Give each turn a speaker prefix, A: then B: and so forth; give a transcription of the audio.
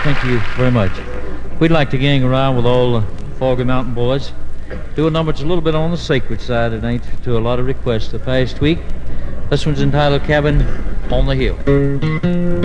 A: Thank you very much. We'd like to gang around with all the Foggy Mountain boys. Do a number that's a little bit on the sacred side tonight to a lot of requests the past week. This one's entitled Cabin on the Hill.